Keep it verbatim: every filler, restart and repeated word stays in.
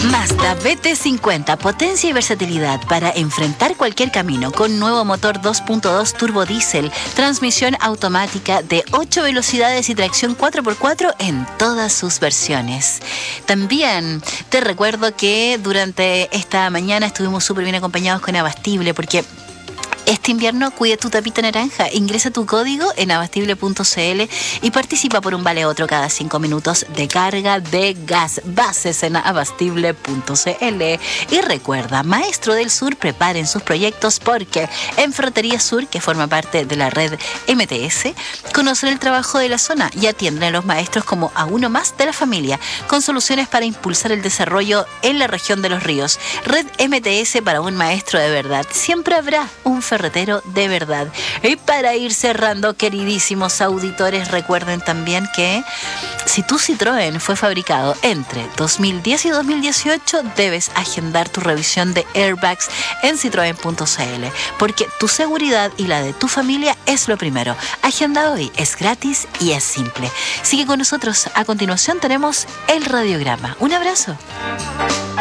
Mazda B T cincuenta, potencia y versatilidad para enfrentar cualquier camino con nuevo motor dos punto dos turbo diésel, transmisión automática de ocho velocidades y tracción cuatro por cuatro en todas sus versiones. También te recuerdo que durante esta mañana estuvimos súper bien acompañados con Abastible, porque este invierno cuida tu tapita naranja. Ingresa tu código en abastible punto cl y participa por un vale otro cada cinco minutos de carga de gas. Bases en abastible punto cl. Y recuerda, Maestro del Sur, preparen sus proyectos porque en Ferretería Sur, que forma parte de la red M T S, conocen el trabajo de la zona y atienden a los maestros como a uno más de la familia, con soluciones para impulsar el desarrollo en la región de los ríos. Red M T S para un maestro de verdad. Siempre habrá un ferretero de verdad. Y para ir cerrando, queridísimos auditores, recuerden también que si tu Citroën fue fabricado entre dos mil diez y dos mil dieciocho, debes agendar tu revisión de airbags en citroen punto cl, porque tu seguridad y la de tu familia es lo primero. Agenda hoy, es gratis y es simple. Sigue con nosotros. A continuación tenemos el radiograma. Un abrazo.